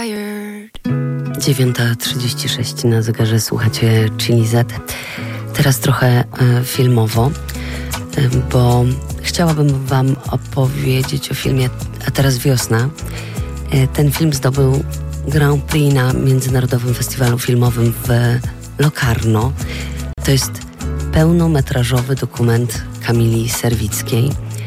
9:36 na zegarze, słuchacie Chili Z. Teraz trochę filmowo, bo chciałabym wam opowiedzieć o filmie A teraz wiosna. Ten film zdobył Grand Prix na Międzynarodowym Festiwalu Filmowym w Locarno. To jest pełnometrażowy dokument Kamili Serwickiej.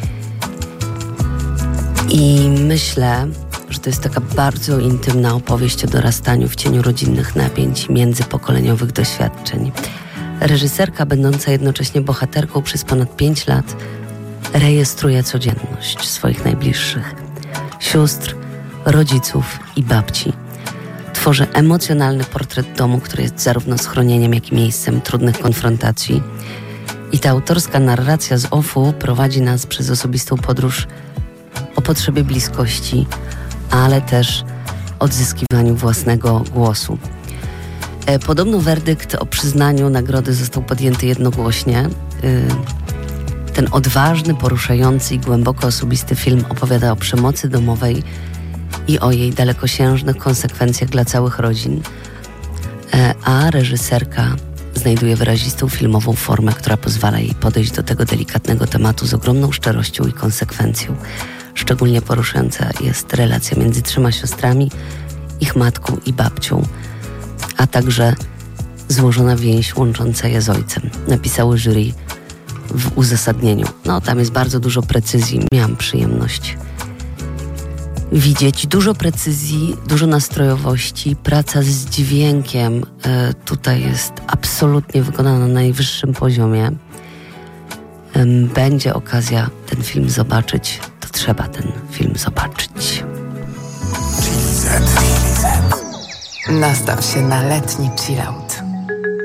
I myślę, że to jest taka bardzo intymna opowieść o dorastaniu w cieniu rodzinnych napięć i międzypokoleniowych doświadczeń. Reżyserka, będąca jednocześnie bohaterką przez ponad 5 lat, rejestruje codzienność swoich najbliższych, sióstr, rodziców i babci. Tworzy emocjonalny portret domu, który jest zarówno schronieniem, jak i miejscem trudnych konfrontacji. I ta autorska narracja z OFU prowadzi nas przez osobistą podróż o potrzebie bliskości, ale też odzyskiwaniu własnego głosu. Podobno werdykt o przyznaniu nagrody został podjęty jednogłośnie. Ten odważny, poruszający i głęboko osobisty film opowiada o przemocy domowej i o jej dalekosiężnych konsekwencjach dla całych rodzin, a reżyserka znajduje wyrazistą filmową formę, która pozwala jej podejść do tego delikatnego tematu z ogromną szczerością i konsekwencją. Szczególnie poruszająca jest relacja między 3 siostrami, ich matką i babcią, a także złożona więź łącząca je z ojcem. Napisały jury w uzasadnieniu. Tam jest bardzo dużo precyzji. Miałam przyjemność widzieć dużo precyzji, dużo nastrojowości. Praca z dźwiękiem tutaj jest absolutnie wykonana na najwyższym poziomie. Będzie okazja ten film zobaczyć. To trzeba ten film zobaczyć. Nastaw się na letni chillout.